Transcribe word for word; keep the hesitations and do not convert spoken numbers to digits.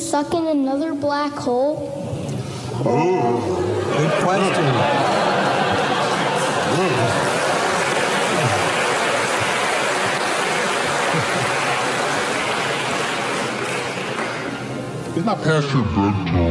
stuck in another black hole? Good question. It's not past your bedtime.